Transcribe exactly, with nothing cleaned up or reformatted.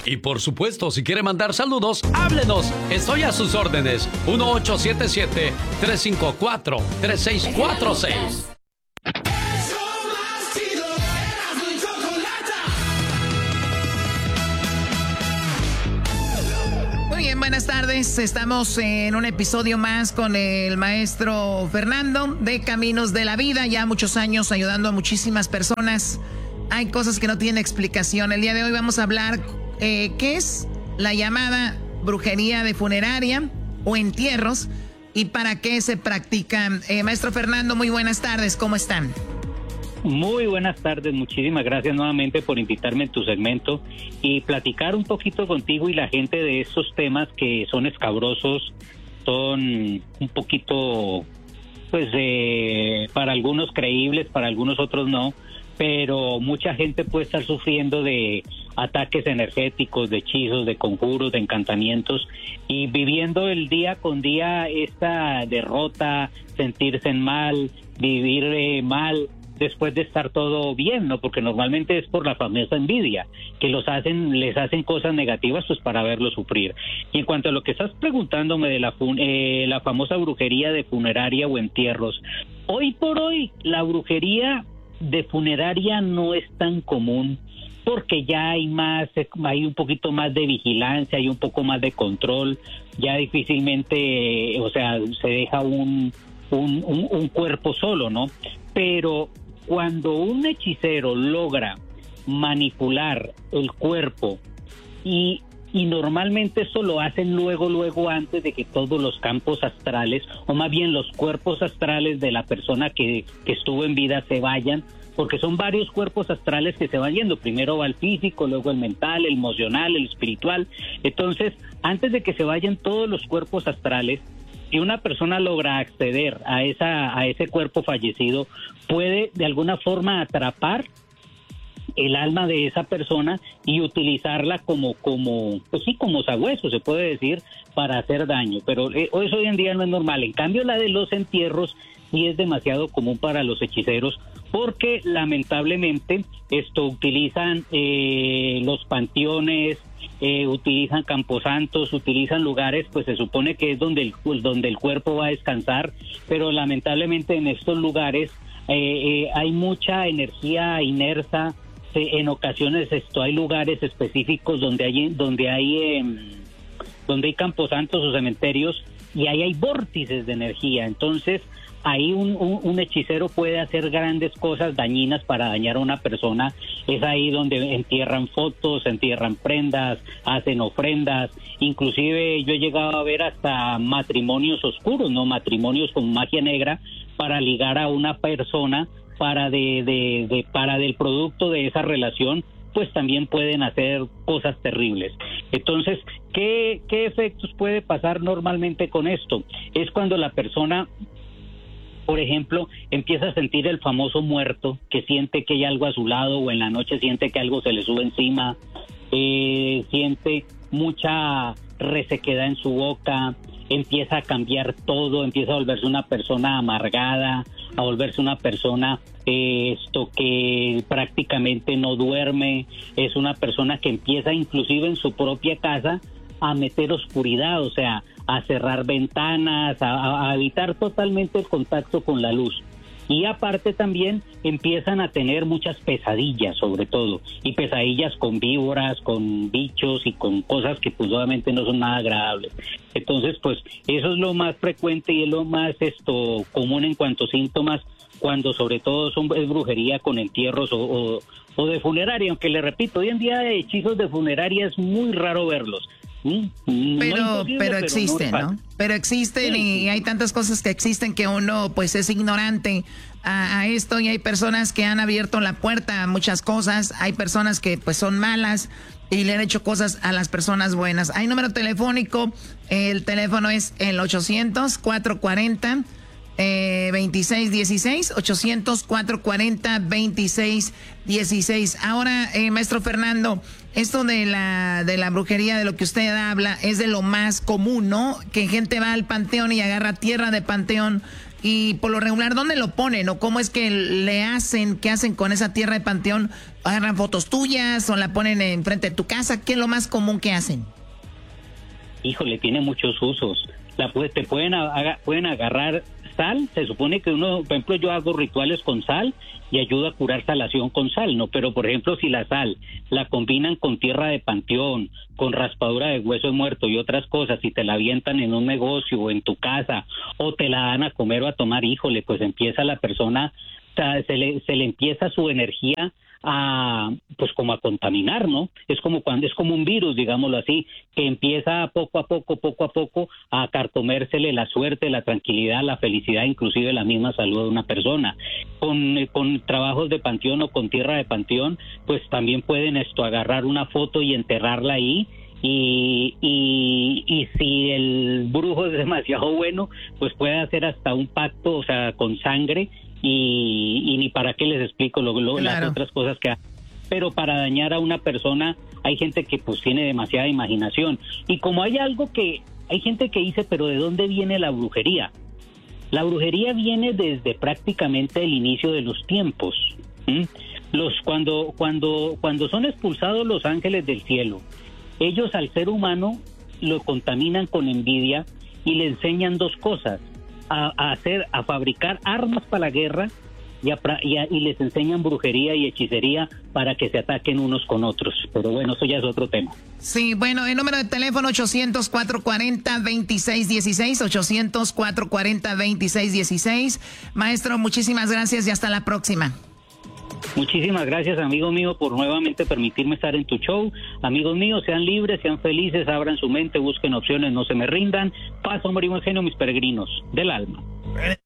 Y por supuesto, si quiere mandar saludos, háblenos. Estoy a sus órdenes. uno ocho siete siete, tres cinco cuatro, tres seis cuatro seis. Muy bien, buenas tardes. Estamos en un episodio más con el maestro Fernando de Caminos de la Vida. Ya muchos años ayudando a muchísimas personas. Hay cosas que no tienen explicación. El día de hoy vamos a hablar eh, qué es la llamada brujería de funeraria o entierros y para qué se practican. Eh, maestro Fernando, muy buenas tardes. ¿Cómo están? Muy buenas tardes, muchísimas gracias nuevamente por invitarme en tu segmento y platicar un poquito contigo y la gente de estos temas que son escabrosos, son un poquito, pues, eh, para algunos creíbles, para algunos otros no, pero mucha gente puede estar sufriendo de ataques energéticos, de hechizos, de conjuros, de encantamientos y viviendo el día con día esta derrota, sentirse mal, vivir eh, mal, después de estar todo bien, ¿no? Porque normalmente es por la famosa envidia, que los hacen, les hacen cosas negativas pues para verlos sufrir. Y en cuanto a lo que estás preguntándome de la, fun eh, la famosa brujería de funeraria o entierros, hoy por hoy la brujería de funeraria no es tan común porque ya hay más, hay un poquito más de vigilancia, hay un poco más de control, ya difícilmente, o sea, se deja un, un, un, un cuerpo solo, ¿no? Pero cuando un hechicero logra manipular el cuerpo y, y normalmente eso lo hacen luego, luego antes de que todos los campos astrales, o más bien los cuerpos astrales de la persona que, que estuvo en vida se vayan, porque son varios cuerpos astrales que se van yendo. Primero va el físico, luego el mental, el emocional, el espiritual. Entonces, antes de que se vayan todos los cuerpos astrales, si una persona logra acceder a esa a ese cuerpo fallecido, puede de alguna forma atrapar el alma de esa persona y utilizarla como como pues sí como sabueso, se puede decir, para hacer daño. Pero eh, eso hoy en día no es normal. En cambio, la de los entierros sí es demasiado común para los hechiceros, porque lamentablemente esto utilizan eh, los panteones, eh, utilizan camposantos, utilizan lugares, pues se supone que es donde el, donde el cuerpo va a descansar, pero lamentablemente en estos lugares eh, eh, hay mucha energía inersa. En ocasiones esto hay lugares específicos donde hay donde hay eh, donde hay camposantos o cementerios y ahí hay vórtices de energía. Entonces ahí un, un, un hechicero puede hacer grandes cosas dañinas para dañar a una persona. Es ahí donde entierran fotos, entierran prendas, hacen ofrendas. Inclusive yo he llegado a ver hasta matrimonios oscuros, no matrimonios con magia negra para ligar a una persona para de, de, de para del producto de esa relación, pues también pueden hacer cosas terribles. Entonces, ¿qué, qué efectos puede pasar normalmente con esto? Es cuando la persona, por ejemplo, empieza a sentir el famoso muerto, que siente que hay algo a su lado, o en la noche siente que algo se le sube encima, eh, siente mucha resequedad en su boca, empieza a cambiar todo, empieza a volverse una persona amargada, a volverse una persona eh, esto que prácticamente no duerme, es una persona que empieza inclusive en su propia casa a meter oscuridad, o sea, a cerrar ventanas, a, a evitar totalmente el contacto con la luz. Y aparte también empiezan a tener muchas pesadillas, sobre todo, y pesadillas con víboras, con bichos y con cosas que pues obviamente no son nada agradables. Entonces, pues eso es lo más frecuente y es lo más esto común en cuanto a síntomas, cuando sobre todo son es brujería con entierros o, o, o de funeraria, aunque le repito, hoy en día de hechizos de funeraria es muy raro verlos. ¿Mm? Pero, no pero existen, ¿no? ¿no? Pero existen sí, y hay tantas cosas que existen que uno pues es ignorante a, a esto, y hay personas que han abierto la puerta a muchas cosas, hay personas que pues son malas y le han hecho cosas a las personas buenas. Hay número telefónico, el teléfono es el ochocientos, cuatrocientos cuarenta, veintiséis dieciséis, ochocientos, cuatrocientos cuarenta, veintiséis dieciséis. Ahora, eh, maestro Fernando, esto de la de la brujería, de lo que usted habla, es de lo más común, ¿no? Que gente va al panteón y agarra tierra de panteón Y por lo regular, ¿dónde lo ponen? ¿O cómo es que le hacen? ¿Qué hacen con esa tierra de panteón? ¿Agarran fotos tuyas o la ponen enfrente de tu casa? ¿Qué es lo más común que hacen? Híjole, tiene muchos usos. La, pues, te pueden, aga, pueden agarrar sal. Se supone que uno, por ejemplo, yo hago rituales con sal y ayuda a curar salación con sal, ¿no? Pero, por ejemplo, si la sal la combinan con tierra de panteón, con raspadura de hueso muerto y otras cosas, y te la avientan en un negocio o en tu casa, o te la dan a comer o a tomar, híjole, pues empieza la persona, o sea, se le, se le empieza su energía a, pues como a contaminar, ¿no? Es como cuando es como un virus, digámoslo así, que empieza poco a poco, poco a poco a carcomérsele la suerte, la tranquilidad, la felicidad, inclusive la misma salud de una persona. Con, con trabajos de panteón o con tierra de panteón, pues también pueden esto agarrar una foto y enterrarla ahí. Y, y, y si el brujo es demasiado bueno, pues puede hacer hasta un pacto, o sea, con sangre. Y, y ni para qué les explico lo, lo, claro. las otras cosas que hacen. Pero para dañar a una persona hay gente que pues tiene demasiada imaginación. Y como hay algo que, hay gente que dice, pero ¿de dónde viene la brujería? La brujería viene desde prácticamente el inicio de los tiempos. ¿Mm? Los, cuando, cuando, cuando son expulsados los ángeles del cielo, ellos al ser humano lo contaminan con envidia y le enseñan dos cosas. A, a hacer, a fabricar armas para la guerra y, a, y, a, y les enseñan brujería y hechicería para que se ataquen unos con otros. Pero bueno, eso ya es otro tema. Sí, bueno, el número de teléfono ochocientos, cuatrocientos cuarenta, veintiséis dieciséis, ochocientos, cuatrocientos cuarenta, veintiséis dieciséis. Maestro, muchísimas gracias y hasta la próxima. Muchísimas gracias, amigo mío, por nuevamente permitirme estar en tu show. Amigos míos, sean libres, sean felices, abran su mente, busquen opciones, no se me rindan. Paz, amor y buen genio, mis peregrinos del alma.